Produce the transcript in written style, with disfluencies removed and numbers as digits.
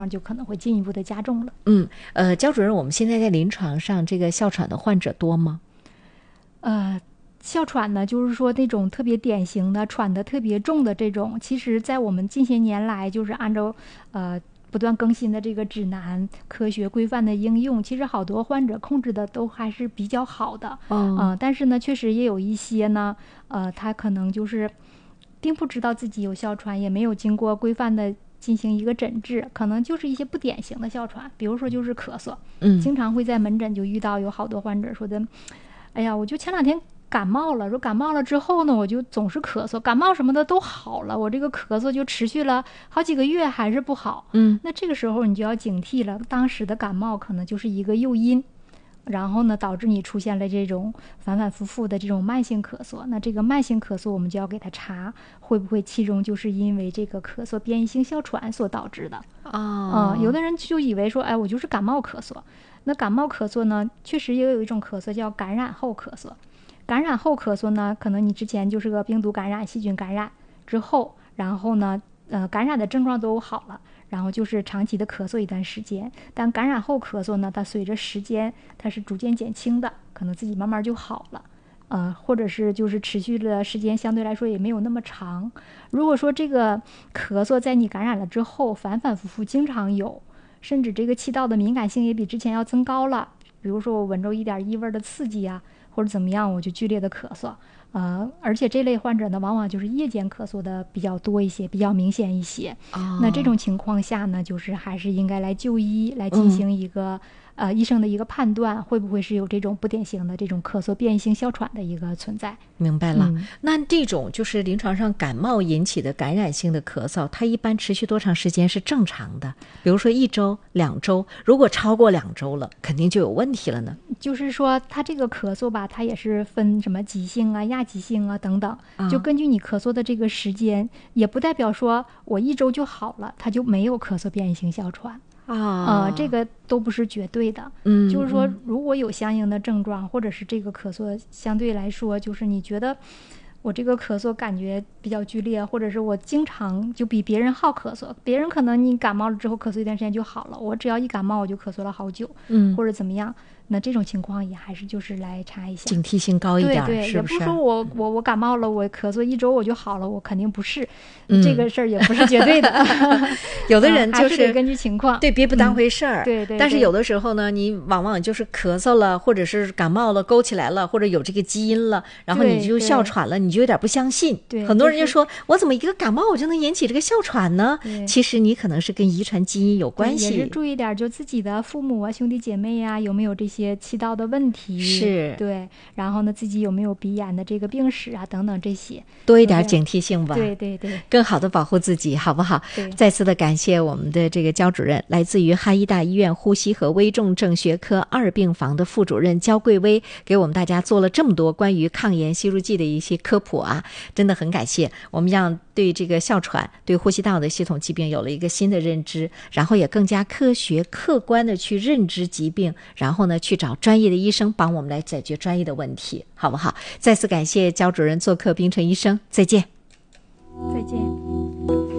就可能会进一步的加重了。 焦主任，我们现在在临床上这个哮喘的患者多吗？ 哮喘呢，就是说那种特别典型的喘得特别重的这种，其实在我们近些年来就是按照不断更新的这个指南、科学规范的应用，其实好多患者控制的都还是比较好的。但是呢，确实也有一些呢，他可能就是并不知道自己有哮喘，也没有经过规范的进行一个诊治，可能就是一些不典型的哮喘，比如说就是咳嗽。经常会在门诊就遇到有好多患者说的，哎呀，我就前2天感冒了，说感冒了之后呢，我就总是咳嗽，感冒什么的都好了，我这个咳嗽就持续了好几个月还是不好。那这个时候你就要警惕了，当时的感冒可能就是一个诱因，然后呢导致你出现了这种反反复复的这种慢性咳嗽。那这个慢性咳嗽我们就要给他查，会不会其中就是因为这个咳嗽变异性哮喘所导致的。有的人就以为说，哎，我就是感冒咳嗽。那感冒咳嗽呢，确实也有一种咳嗽叫感染后咳嗽。感染后咳嗽呢，可能你之前就是个病毒感染、细菌感染之后，然后呢，感染的症状都好了，然后就是长期的咳嗽一段时间。但感染后咳嗽呢，它随着时间它是逐渐减轻的，可能自己慢慢就好了。或者是就是持续的时间相对来说也没有那么长。如果说这个咳嗽在你感染了之后反反复复经常有，甚至这个气道的敏感性也比之前要增高了，比如说我闻着一点异味的刺激啊，或者怎么样，我就剧烈的咳嗽。而且这类患者呢，往往就是夜间咳嗽的比较多一些，比较明显一些。那这种情况下呢，就是还是应该来就医，来进行一个医生的一个判断，会不会是有这种不典型的这种咳嗽变异性哮喘的一个存在。 明白了。那这种就是临床上感冒引起的感染性的咳嗽，它一般持续多长时间是正常的？比如说1周、2周，如果超过2周了，肯定就有问题了呢。 就是说它这个咳嗽吧，它也是分什么急性啊、亚急性啊等等，就根据你咳嗽的这个时间，也不代表说我1周就好了，它就没有咳嗽变异性哮喘。这个都不是绝对的。就是说如果有相应的症状，或者是这个咳嗽相对来说就是你觉得我这个咳嗽感觉比较剧烈，或者是我经常就比别人好咳嗽，别人可能你感冒了之后咳嗽一段时间就好了，我只要一感冒我就咳嗽了好久，或者怎么样，那这种情况也还是就是来查一下， 警惕性高一点。 对， 是不是？ 也不是说我感冒了，我咳嗽1周我就好了，我肯定不是。这个事儿也不是绝对的。 有的人就是还是得根据情况， 对，别不当回事儿。 对。 但是有的时候呢，你往往就是咳嗽了，或者是感冒了勾起来了，或者有这个基因了，然后你就哮喘了，你就有点不相信。 对， 很多人就说，我怎么一个感冒我就能引起这个哮喘呢？其实你可能是跟遗传基因有关系。 也是注意点，就自己的父母啊、兄弟姐妹啊，有没有这些气道的问题？ 是， 对。然后呢，自己有没有鼻炎的这个病史啊，等等这些， 多一点警惕性吧。 对， 更好的保护自己，好不好？再次的感谢我们的这个焦主任，来自于哈医大医院呼吸和危重症学科2病房的副主任焦桂薇，给我们大家做了这么多关于抗炎吸入剂的一些科普啊，真的很感谢。我们让对这个哮喘、对呼吸道的系统疾病有了一个新的认知，然后也更加科学客观的去认知疾病，然后呢去找专业的医生帮我们来解决专业的问题，好不好？再次感谢焦主任做客冰城医生，再见。 再见。